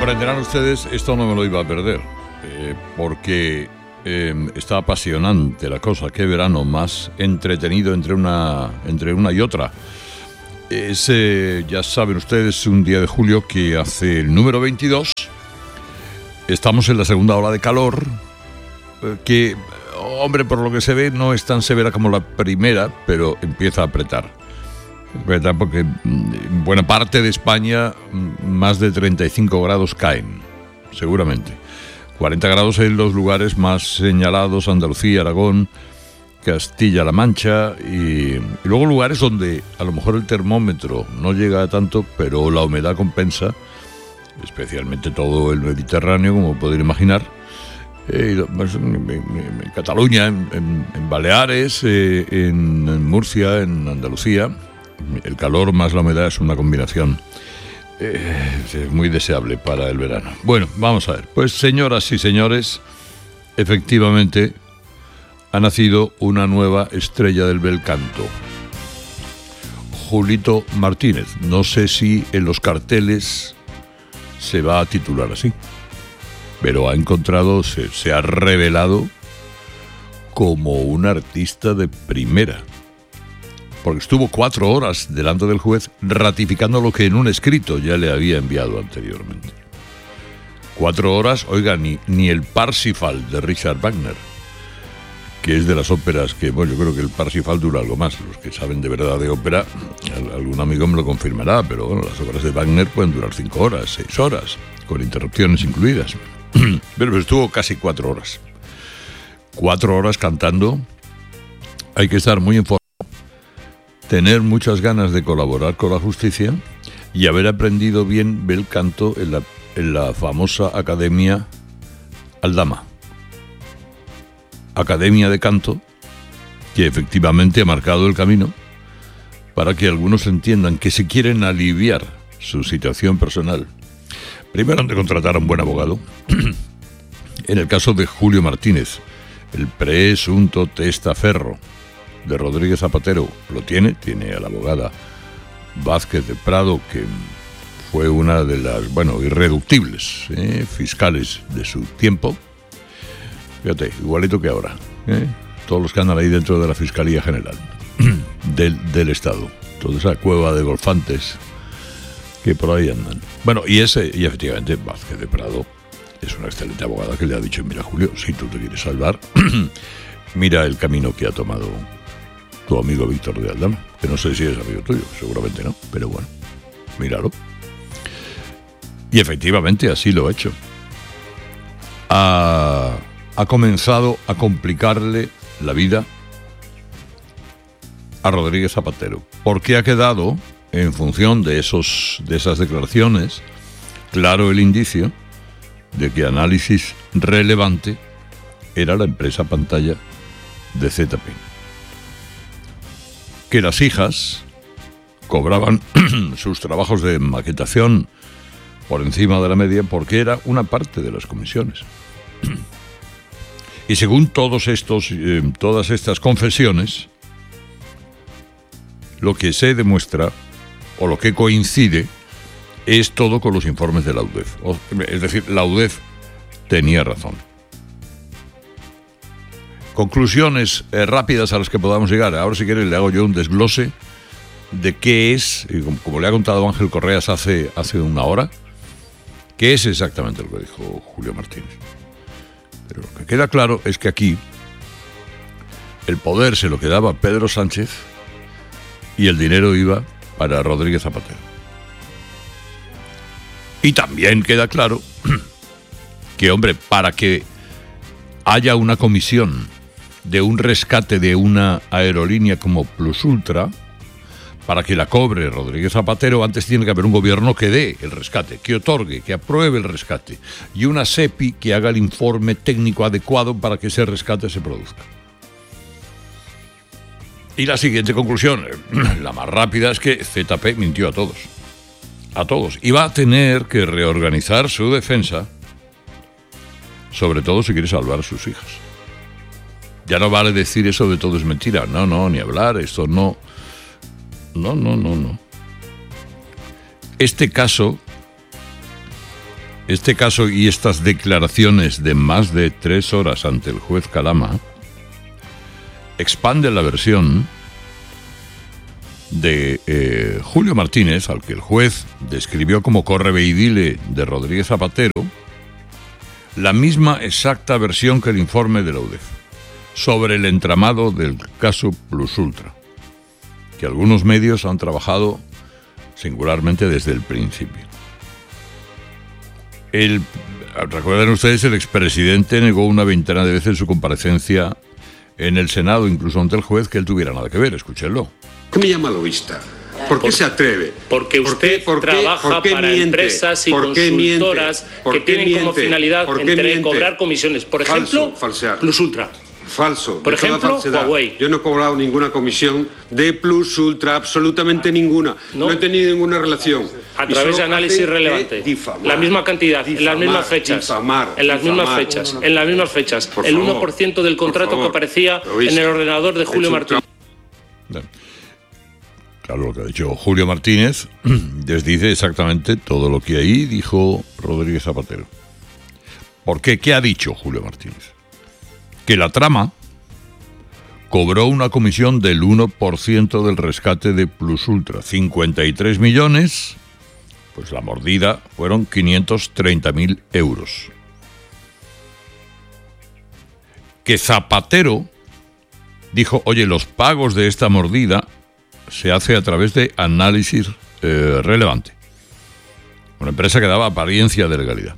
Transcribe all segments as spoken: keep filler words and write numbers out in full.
comprenderán ustedes, esto no me lo iba a perder, eh, porque eh, está apasionante la cosa. Qué verano más entretenido entre una, entre una y otra. Es, eh, ya saben ustedes, un día de julio que hace el número veintidós. Estamos en la segunda ola de calor, eh, que, hombre, por lo que se ve, no es tan severa como la primera, pero empieza a apretar. ¿Verdad? Porque en buena parte de España más de treinta y cinco grados caen, seguramente. cuarenta grados en los lugares más señalados: Andalucía, Aragón, Castilla-La Mancha, y, y luego lugares donde a lo mejor el termómetro no llega a tanto, pero la humedad compensa, especialmente todo el Mediterráneo, como pueden imaginar. Eh, en, en Cataluña, en, en, en Baleares, eh, en, en Murcia, en Andalucía. El calor más la humedad es una combinación eh, muy deseable para el verano. Bueno, vamos a ver. Pues, señoras y señores, efectivamente ha nacido una nueva estrella del bel canto. Julito Martínez. No sé si en los carteles se va a titular así, pero ha encontrado, se, se ha revelado como un artista de primera. Porque estuvo cuatro horas delante del juez ratificando lo que en un escrito ya le había enviado anteriormente. Cuatro horas, oiga, ni, ni el Parsifal de Richard Wagner, que es de las óperas que, bueno, yo creo que el Parsifal dura algo más. Los que saben de verdad de ópera, algún amigo me lo confirmará, pero bueno, las obras de Wagner pueden durar cinco horas, seis horas, con interrupciones incluidas. Pero estuvo casi cuatro horas. Cuatro horas cantando. Hay que estar muy informado, tener muchas ganas de colaborar con la justicia y haber aprendido bien bel canto en la, en la famosa Academia Aldama. Academia de Canto, que efectivamente ha marcado el camino para que algunos entiendan que si quieren aliviar su situación personal, primero han de contratar a un buen abogado. En el caso de Julio Martínez, el presunto testaferro de Rodríguez Zapatero lo tiene, tiene a la abogada Vázquez de Prado, que fue una de las, bueno, irreductibles ¿eh? fiscales de su tiempo. Fíjate, igualito que ahora, ¿eh? Todos los que andan ahí dentro de la Fiscalía General del, del Estado, toda esa cueva de golfantes que por ahí andan. Bueno, y ese, y efectivamente Vázquez de Prado es una excelente abogada que le ha dicho: mira, Julio, si tú te quieres salvar, mira el camino que ha tomado tu amigo Víctor de Aldama, que no sé si es amigo tuyo, seguramente no, pero bueno, míralo. Y efectivamente así lo ha hecho. Ha, ha comenzado a complicarle la vida a Rodríguez Zapatero, porque ha quedado, en función de, esos, de esas declaraciones, claro el indicio de que Análisis Relevante era la empresa pantalla de Z P. Que las hijas cobraban sus trabajos de maquetación por encima de la media porque era una parte de las comisiones. Y según todos estos, eh, todas estas confesiones, lo que se demuestra, o lo que coincide, es todo con los informes de la U D E F. O, es decir, la U D E F tenía razón. Conclusiones eh, rápidas a las que podamos llegar. Ahora, si quieres, le hago yo un desglose de qué es, como, como le ha contado Ángel Correas hace, hace una hora, qué es exactamente lo que dijo Julio Martínez. Pero lo que queda claro es que aquí el poder se lo quedaba Pedro Sánchez y el dinero iba para Rodríguez Zapatero. Y también queda claro que, hombre, para que haya una comisión de un rescate de una aerolínea como Plus Ultra, para que la cobre Rodríguez Zapatero, antes tiene que haber un gobierno que dé el rescate, que otorgue, que apruebe el rescate, y una SEPI que haga el informe técnico adecuado para que ese rescate se produzca. Y la siguiente conclusión, la más rápida, es que Z P mintió a todos. A todos. Y va a tener que reorganizar su defensa, sobre todo si quiere salvar a sus hijas. Ya no vale decir eso de todo es mentira. No, no, ni hablar, esto no. No, no, no, no. Este caso este caso y estas declaraciones de más de tres horas ante el juez Calama expanden la versión de eh, Julio Martínez, al que el juez describió como correveidile de Rodríguez Zapatero, la misma exacta versión que el informe de la U D E F sobre el entramado del caso Plus Ultra, que algunos medios han trabajado singularmente desde el principio. El, recuerden ustedes, el expresidente negó una veintena de veces su comparecencia en el Senado, incluso ante el juez, que él tuviera nada que ver. Escúchenlo. ¿Qué me llama lobista? ¿Por qué se atreve? Porque usted ¿Por qué, por trabaja por qué para miente? empresas y ¿Por qué consultoras ¿Por que qué tienen miente? como finalidad entre miente? cobrar comisiones. Por Falso, ejemplo, falsear. Plus Ultra. Falso. Por ejemplo, Huawei. Yo no he cobrado ninguna comisión de Plus Ultra, absolutamente ninguna. No, no he tenido ninguna relación. A través de análisis relevante. Difamar, la misma cantidad, difamar, en las mismas fechas. Difamar, en las difamar. mismas fechas. En las mismas fechas. Por el favor, uno por ciento del contrato que aparecía en el ordenador de Julio Martínez. Claro, lo que ha dicho Julio Martínez desdice exactamente todo lo que ahí dijo Rodríguez Zapatero. ¿Por qué? ¿Qué ha dicho Julio Martínez? Que la trama cobró una comisión del uno por ciento del rescate de Plus Ultra, cincuenta y tres millones, pues la mordida fueron quinientos treinta mil euros. Que Zapatero dijo, oye, los pagos de esta mordida se hace a través de análisis eh, relevante, una empresa que daba apariencia de legalidad.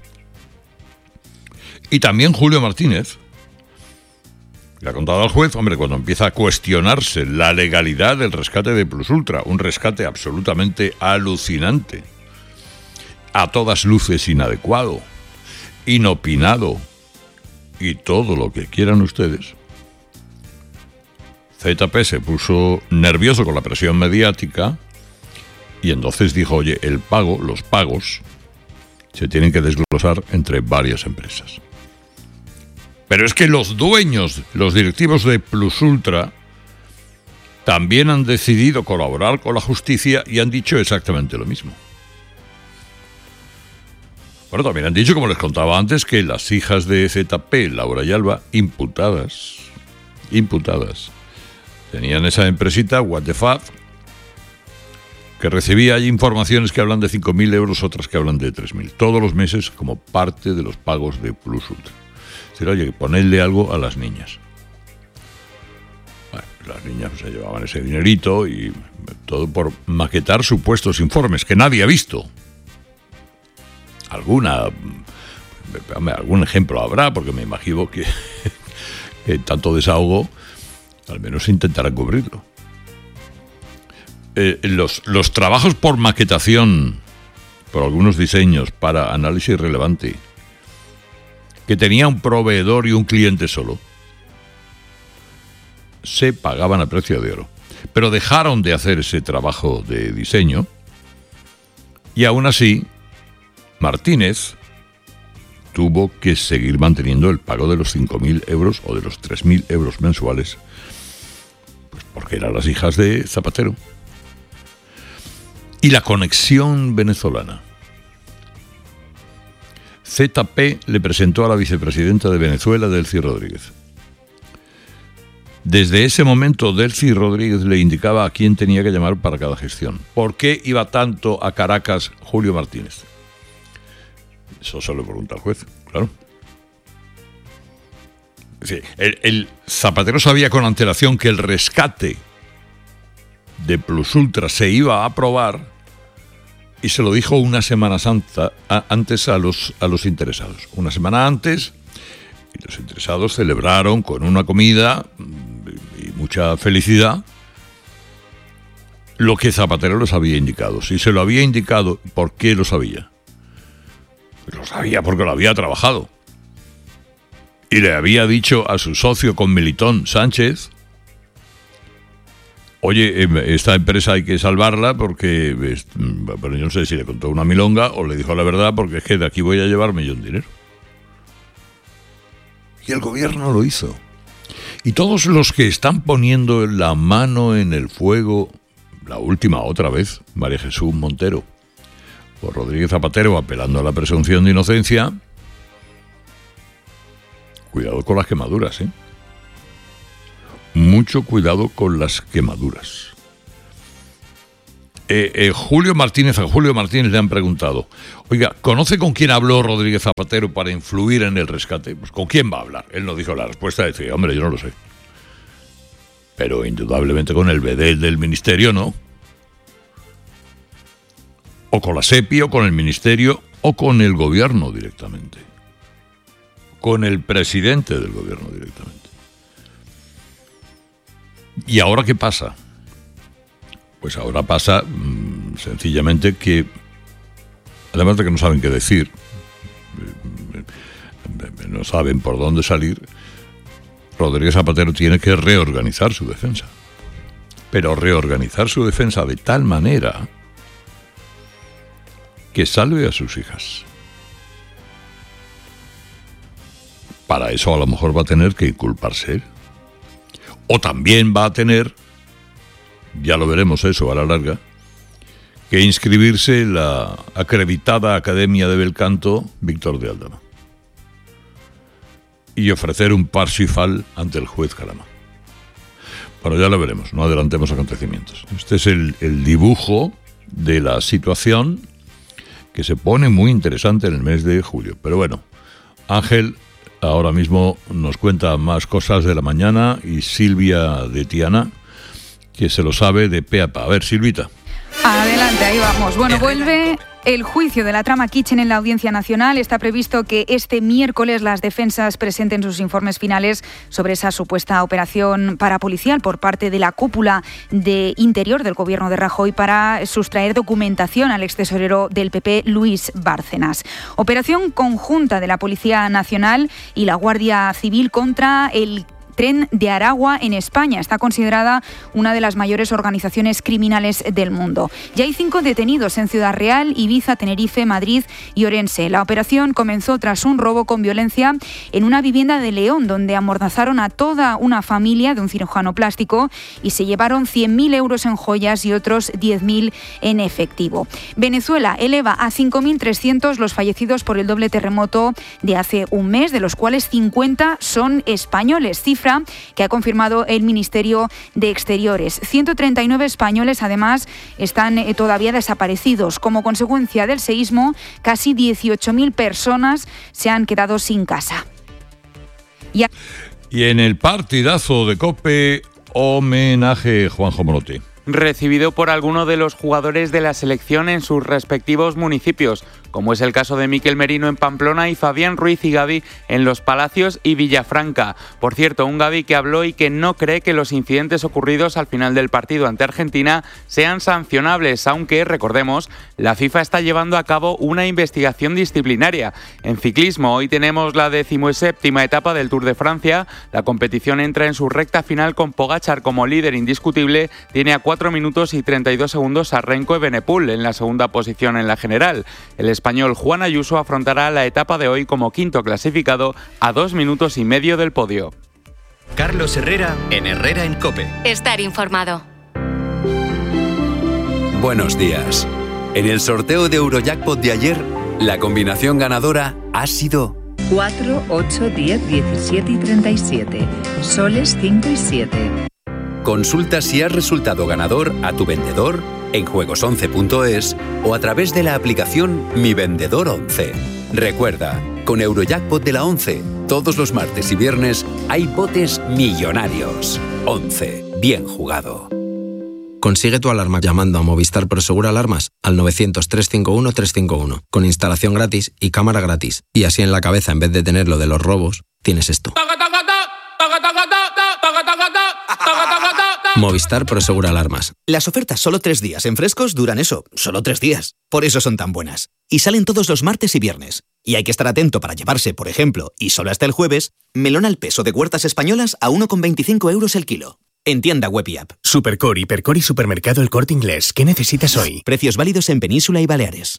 Y también Julio Martínez le ha contado al juez, hombre, cuando empieza a cuestionarse la legalidad del rescate de Plus Ultra, un rescate absolutamente alucinante, a todas luces inadecuado, inopinado y todo lo que quieran ustedes, Z P se puso nervioso con la presión mediática y entonces dijo, oye, el pago, los pagos, se tienen que desglosar entre varias empresas. Pero es que los dueños, los directivos de Plus Ultra, también han decidido colaborar con la justicia y han dicho exactamente lo mismo. Bueno, también han dicho, como les contaba antes, que las hijas de Z P, Laura y Alba, imputadas, imputadas, tenían esa empresita, What the Fuck, que recibía hay informaciones que hablan de cinco mil euros, otras que hablan de tres mil, todos los meses como parte de los pagos de Plus Ultra. Decir, oye, ponedle algo a las niñas. Bueno, las niñas se llevaban ese dinerito y todo por maquetar supuestos informes que nadie ha visto. Alguna, algún ejemplo habrá, porque me imagino que, que tanto desahogo al menos intentarán cubrirlo. Eh, los, los trabajos por maquetación, por algunos diseños para análisis relevante, que tenía un proveedor y un cliente solo, se pagaban a precio de oro. Pero dejaron de hacer ese trabajo de diseño y aún así Martínez tuvo que seguir manteniendo el pago de los cinco mil euros o de los tres mil euros mensuales, pues porque eran las hijas de Zapatero. Y la conexión venezolana. Z P le presentó a la vicepresidenta de Venezuela, Delcy Rodríguez. Desde ese momento, Delcy Rodríguez le indicaba a quién tenía que llamar para cada gestión. ¿Por qué iba tanto a Caracas Julio Martínez? Eso se lo pregunta al juez, claro. Sí, el, el Zapatero sabía con antelación que el rescate de Plus Ultra se iba a aprobar y se lo dijo una semana santa, a, antes a los, a los interesados. Una semana antes, y los interesados celebraron con una comida y mucha felicidad lo que Zapatero les había indicado. Si se lo había indicado, ¿por qué lo sabía? Lo sabía porque lo había trabajado. Y le había dicho a su socio con Melitón, Sánchez, oye, esta empresa hay que salvarla porque, bueno, yo no sé si le contó una milonga o le dijo la verdad, porque es que de aquí voy a llevarme yo un dinero. Y el gobierno lo hizo. Y todos los que están poniendo la mano en el fuego, la última otra vez, María Jesús Montero, por Rodríguez Zapatero apelando a la presunción de inocencia, cuidado con las quemaduras, ¿eh? Mucho cuidado con las quemaduras. Eh, eh, Julio Martínez, a Julio Martínez le han preguntado, oiga, ¿conoce con quién habló Rodríguez Zapatero para influir en el rescate? Pues ¿con quién va a hablar? Él no dijo la respuesta, decía, hombre, yo no lo sé. Pero indudablemente con el bedel del ministerio, ¿no? O con la SEPI, o con el ministerio, o con el gobierno directamente. Con el presidente del gobierno directamente. ¿Y ahora qué pasa? Pues ahora pasa mmm, sencillamente que, además de que no saben qué decir, no saben por dónde salir, Rodríguez Zapatero tiene que reorganizar su defensa. Pero reorganizar su defensa de tal manera que salve a sus hijas. Para eso a lo mejor va a tener que inculparse él. O también va a tener, ya lo veremos eso a la larga, que inscribirse en la acreditada Academia de Belcanto Víctor de Aldama y ofrecer un Parsifal ante el juez Calama. Bueno, ya lo veremos, no adelantemos acontecimientos. Este es el, el dibujo de la situación que se pone muy interesante en el mes de julio. Pero bueno, Ángel ahora mismo nos cuenta más cosas de la mañana y Silvia de Tiana, que se lo sabe de pe a pa. A ver, Silvita. Adelante, ahí vamos. Bueno, vuelve el juicio de la trama Kitchen en la Audiencia Nacional. Está previsto que este miércoles las defensas presenten sus informes finales sobre esa supuesta operación parapolicial por parte de la cúpula de Interior del gobierno de Rajoy para sustraer documentación al extesorero del pe pe, Luis Bárcenas. Operación conjunta de la Policía Nacional y la Guardia Civil contra el Tren de Aragua en España. Está considerada una de las mayores organizaciones criminales del mundo. Ya hay cinco detenidos en Ciudad Real, Ibiza, Tenerife, Madrid y Orense. La operación comenzó tras un robo con violencia en una vivienda de León, donde amordazaron a toda una familia de un cirujano plástico y se llevaron cien mil euros en joyas y otros diez mil en efectivo. Venezuela eleva a cinco mil trescientos los fallecidos por el doble terremoto de hace un mes, de los cuales cincuenta son españoles, cifra que ha confirmado el Ministerio de Exteriores. ciento treinta y nueve españoles, además, están eh, todavía desaparecidos. Como consecuencia del seísmo, casi dieciocho mil personas se han quedado sin casa. Y, a... y en el partidazo de COPE, homenaje Juanjo Morote. Recibido por alguno de los jugadores de la selección en sus respectivos municipios, como es el caso de Mikel Merino en Pamplona y Fabián Ruiz y Gavi en Los Palacios y Villafranca. Por cierto, un Gavi que habló y que no cree que los incidentes ocurridos al final del partido ante Argentina sean sancionables, aunque, recordemos, la FIFA está llevando a cabo una investigación disciplinaria. En ciclismo, hoy tenemos la decimoséptima etapa del Tour de Francia. La competición entra en su recta final con Pogačar como líder indiscutible. Tiene a cuatro minutos y treinta y dos segundos a Renko Evenepoel en la segunda posición en la general. El español Juan Ayuso afrontará la etapa de hoy como quinto clasificado a dos minutos y medio del podio. Carlos Herrera en Herrera en COPE. Estar informado. Buenos días. En el sorteo de Eurojackpot de ayer, la combinación ganadora ha sido cuatro, ocho, diez, diecisiete y treinta y siete. Soles cinco y siete. Consulta si has resultado ganador a tu vendedor en juegos once punto es o a través de la aplicación Mi Vendedor once. Recuerda, con Eurojackpot de la once, todos los martes y viernes hay botes millonarios. once. Bien jugado. Consigue tu alarma llamando a Movistar Prosegur Alarmas al novecientos, trescientos cincuenta y uno, trescientos cincuenta y uno, con instalación gratis y cámara gratis. Y así en la cabeza, en vez de tener lo de los robos, tienes esto. Movistar Prosegur Alarmas. Las ofertas solo tres días en Frescos duran eso, solo tres días. Por eso son tan buenas. Y salen todos los martes y viernes. Y hay que estar atento para llevarse, por ejemplo, y solo hasta el jueves, melón al peso de Huertas Españolas a uno con veinticinco euros el kilo. En tienda web y app. Supercore, Hipercore y Supermercado El Corte Inglés. ¿Qué necesitas hoy? Precios válidos en Península y Baleares.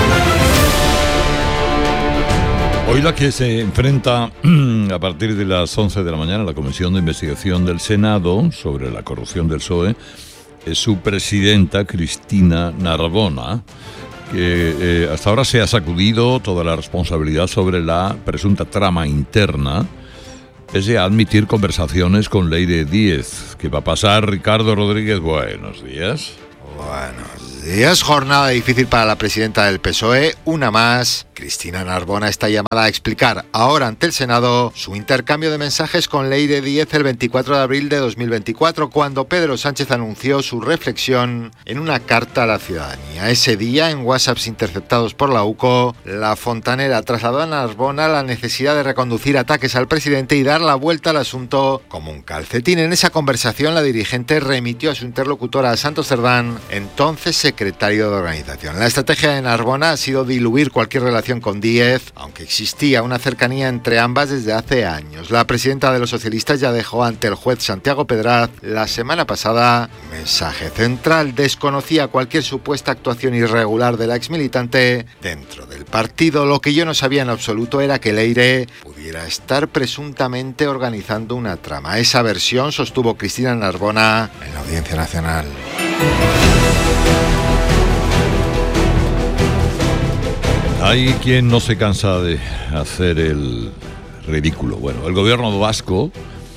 Hoy la que se enfrenta a partir de las once de la mañana a la Comisión de Investigación del Senado sobre la corrupción del P S O E es su presidenta, Cristina Narbona, que eh, hasta ahora se ha sacudido toda la responsabilidad sobre la presunta trama interna, pese a admitir conversaciones con Leire Díez. ¿Qué va a pasar, Ricardo Rodríguez? Buenos días. Buenos días. Jornada difícil para la presidenta del P S O E, una más. Cristina Narbona está llamada a explicar ahora ante el Senado su intercambio de mensajes con Leire Díez el veinticuatro de abril de dos mil veinticuatro, cuando Pedro Sánchez anunció su reflexión en una carta a la ciudadanía. Ese día, en WhatsApps interceptados por la U C O, la fontanera trasladó a Narbona la necesidad de reconducir ataques al presidente y dar la vuelta al asunto como un calcetín. En esa conversación, la dirigente remitió a su interlocutora, a Santos Cerdán, entonces secretario de organización. La estrategia de Narbona ha sido diluir cualquier relación con Díez, aunque existía una cercanía entre ambas desde hace años. La presidenta de los socialistas ya dejó ante el juez Santiago Pedraz la semana pasada un mensaje central. Desconocía cualquier supuesta actuación irregular de la exmilitante dentro del partido. Lo que yo no sabía en absoluto era que Leire pudiera estar presuntamente organizando una trama. Esa versión sostuvo Cristina Narbona en la Audiencia Nacional. Hay quien no se cansa de hacer el ridículo. Bueno, el gobierno vasco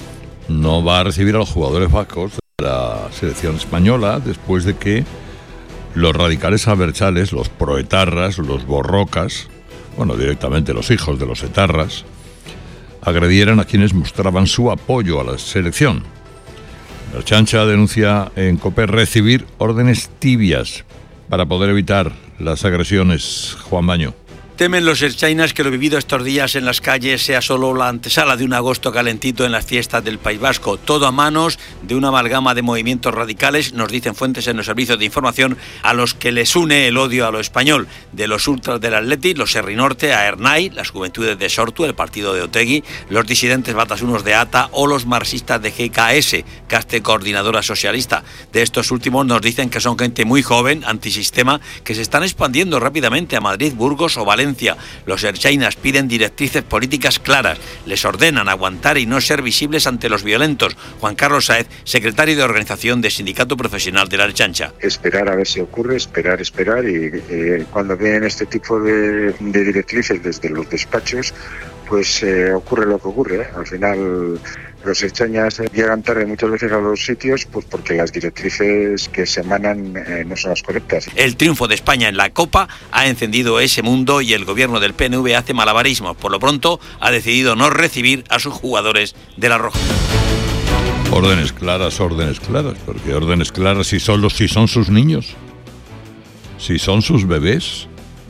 no va a recibir a los jugadores vascos de la selección española después de que los radicales abertzales, los proetarras, los borrocas, bueno, directamente los hijos de los etarras, agredieran a quienes mostraban su apoyo a la selección. La Ertzaintza denuncia en COPE recibir órdenes tibias para poder evitar las agresiones. Juan Baño. Temen los ertzainas que lo vivido estos días en las calles sea solo la antesala de un agosto calentito en las fiestas del País Vasco. Todo a manos de una amalgama de movimientos radicales, nos dicen fuentes en los servicios de información, a los que les une el odio a lo español. De los ultras del Athletic, los Herri Norte, a Ernai, las juventudes de Sortu, el partido de Otegi, los disidentes batasunos de ATA o los marxistas de G K S, Caste Coordinadora Socialista. De estos últimos nos dicen que son gente muy joven, antisistema, que se están expandiendo rápidamente a Madrid, Burgos o Valencia. Los ertzainas piden directrices políticas claras, les ordenan aguantar y no ser visibles ante los violentos. Juan Carlos Sáez, secretario de organización del Sindicato Profesional de la Ertzaintza. Esperar a ver si ocurre, esperar, esperar y eh, cuando vienen este tipo de, de directrices desde los despachos, pues eh, ocurre lo que ocurre, ¿eh? Al final los ertzainas llegan tarde muchas veces a los sitios pues porque las directrices que se emanan eh, no son las correctas. El triunfo de España en la Copa ha encendido ese mundo y el gobierno del P N V hace malabarismos. Por lo pronto ha decidido no recibir a sus jugadores de la Roja. Órdenes claras, órdenes claras, porque órdenes claras si son, los, si son sus niños, si son sus bebés,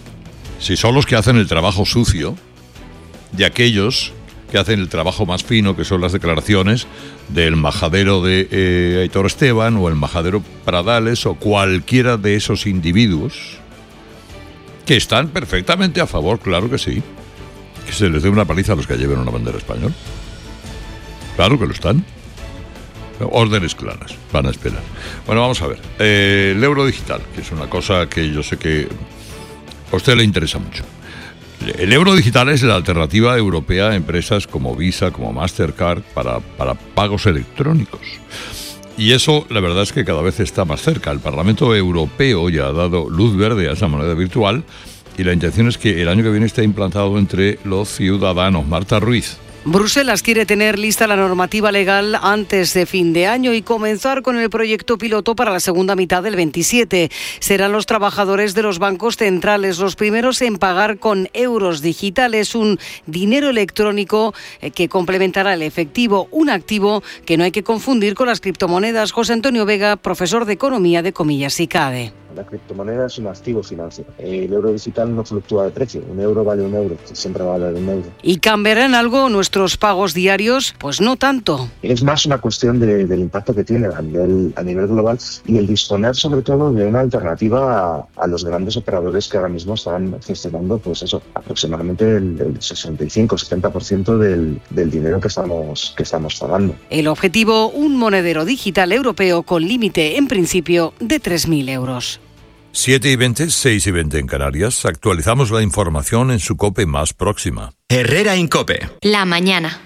si son los que hacen el trabajo sucio de aquellos que hacen el trabajo más fino, que son las declaraciones del majadero de eh, Aitor Esteban o el majadero Pradales o cualquiera de esos individuos que están perfectamente a favor, claro que sí, que se les dé una paliza a los que lleven una bandera española. Claro que lo están. Órdenes claras, van a esperar. Bueno, vamos a ver. Eh, el euro digital, que es una cosa que yo sé que a usted le interesa mucho. El euro digital es la alternativa europea a empresas como Visa, como Mastercard, para, para pagos electrónicos. Y eso, la verdad es que cada vez está más cerca. El Parlamento Europeo ya ha dado luz verde a esa moneda virtual y la intención es que el año que viene esté implantado entre los ciudadanos. Marta Ruiz. Bruselas quiere tener lista la normativa legal antes de fin de año y comenzar con el proyecto piloto para la segunda mitad del veintisiete. Serán los trabajadores de los bancos centrales los primeros en pagar con euros digitales, un dinero electrónico que complementará el efectivo, un activo que no hay que confundir con las criptomonedas. José Antonio Vega, profesor de Economía de Comillas y CADE. La criptomoneda es un activo financiero. El euro digital no fluctúa de precio. Un euro vale un euro. Siempre va a valer un euro. ¿Y cambiarán algo nuestros pagos diarios? Pues no tanto. Es más una cuestión de, del impacto que tiene a nivel, a nivel global y el disponer sobre todo de una alternativa a, a los grandes operadores que ahora mismo están gestionando pues eso, aproximadamente el, el sesenta y cinco a setenta por ciento del, del dinero que estamos, que estamos pagando. El objetivo, un monedero digital europeo con límite en principio de tres mil euros. siete y veinte, seis y veinte en Canarias. Actualizamos la información en su COPE más próxima. Herrera Incope. La mañana.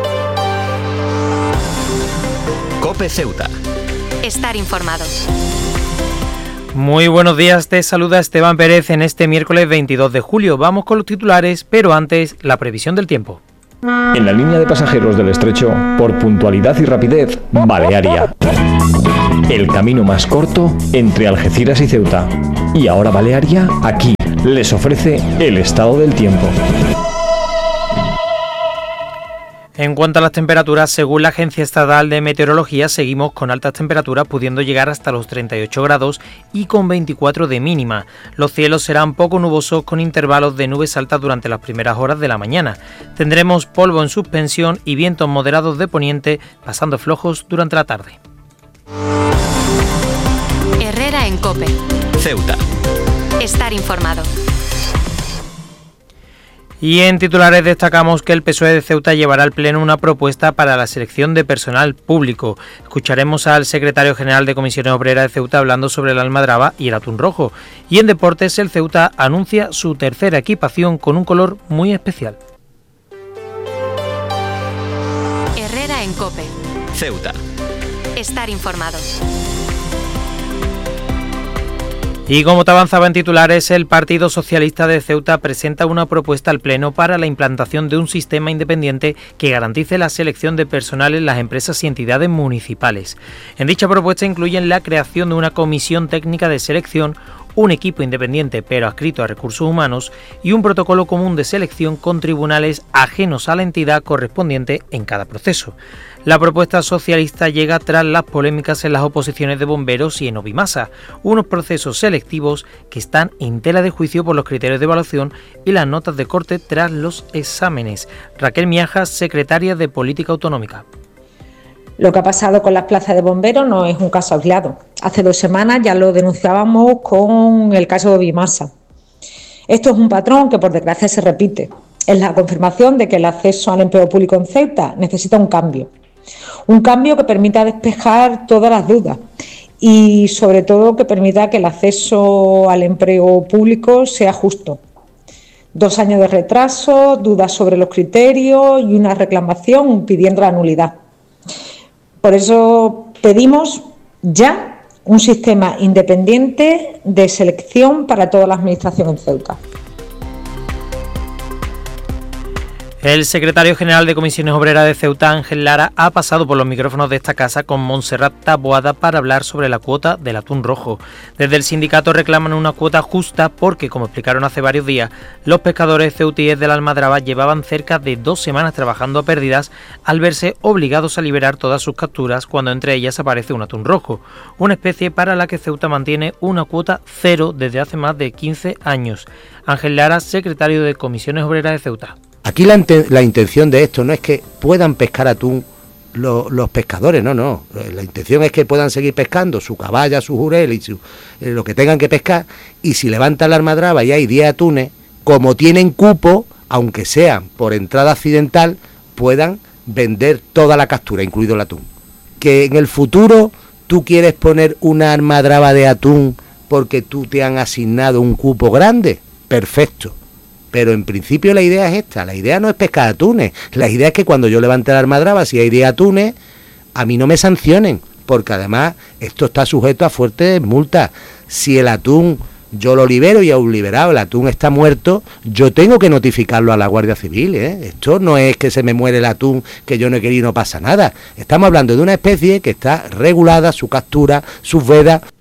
COPE Ceuta. Estar informados. Muy buenos días, te saluda Esteban Pérez en este miércoles veintidós de julio. Vamos con los titulares, pero antes la previsión del tiempo. En la línea de pasajeros del estrecho, por puntualidad y rapidez, Balearia. El camino más corto entre Algeciras y Ceuta. Y ahora Balearia, aquí, les ofrece el estado del tiempo. En cuanto a las temperaturas, según la Agencia Estatal de Meteorología, seguimos con altas temperaturas pudiendo llegar hasta los treinta y ocho grados y con veinticuatro de mínima. Los cielos serán poco nubosos con intervalos de nubes altas durante las primeras horas de la mañana. Tendremos polvo en suspensión y vientos moderados de poniente pasando flojos durante la tarde. Herrera en COPE. Ceuta. Estar informado. Y en titulares destacamos que el P S O E de Ceuta llevará al Pleno una propuesta para la selección de personal público. Escucharemos al secretario general de Comisiones Obreras de Ceuta hablando sobre el almadraba y el atún rojo. Y en deportes, el Ceuta anuncia su tercera equipación con un color muy especial. Herrera en COPE. Ceuta. Estar informado. Y como te avanzaba en titulares, el Partido Socialista de Ceuta presenta una propuesta al Pleno para la implantación de un sistema independiente que garantice la selección de personal en las empresas y entidades municipales. En dicha propuesta incluyen la creación de una comisión técnica de selección, un equipo independiente pero adscrito a recursos humanos y un protocolo común de selección con tribunales ajenos a la entidad correspondiente en cada proceso. La propuesta socialista llega tras las polémicas en las oposiciones de bomberos y en Obimasa, unos procesos selectivos que están en tela de juicio por los criterios de evaluación y las notas de corte tras los exámenes. Raquel Miajas, secretaria de Política Autonómica. Lo que ha pasado con las plazas de bomberos no es un caso aislado. Hace dos semanas ya lo denunciábamos con el caso de Obimasa. Esto es un patrón que por desgracia se repite. Es la confirmación de que el acceso al empleo público en Ceuta necesita un cambio. Un cambio que permita despejar todas las dudas y sobre todo que permita que el acceso al empleo público sea justo. Dos años de retraso, dudas sobre los criterios y una reclamación pidiendo la nulidad. Por eso pedimos ya un sistema independiente de selección para toda la administración en Ceuta. El secretario general de Comisiones Obreras de Ceuta, Ángel Lara, ha pasado por los micrófonos de esta casa con Montserrat Taboada para hablar sobre la cuota del atún rojo. Desde el sindicato reclaman una cuota justa porque, como explicaron hace varios días, los pescadores ceutíes de la almadraba llevaban cerca de dos semanas trabajando a pérdidas al verse obligados a liberar todas sus capturas cuando entre ellas aparece un atún rojo, una especie para la que Ceuta mantiene una cuota cero desde hace más de quince años. Ángel Lara, secretario de Comisiones Obreras de Ceuta. Aquí la, la intención de esto no es que puedan pescar atún lo, los pescadores, no, no. La intención es que puedan seguir pescando su caballa, su jurel y su, eh, lo que tengan que pescar. Y si levantan la almadraba y hay diez atunes, como tienen cupo, aunque sean por entrada accidental, puedan vender toda la captura, incluido el atún. Que en el futuro tú quieres poner una almadraba de atún porque tú te han asignado un cupo grande, perfecto. Pero en principio la idea es esta, la idea no es pescar atunes, la idea es que cuando yo levante la almadraba, si hay diez atunes, a mí no me sancionen, porque además esto está sujeto a fuertes multas. Si el atún yo lo libero y aún liberado, el atún está muerto, yo tengo que notificarlo a la Guardia Civil, ¿eh? Esto no es que se me muere el atún, que yo no he querido y no pasa nada. Estamos hablando de una especie que está regulada, su captura, sus vedas.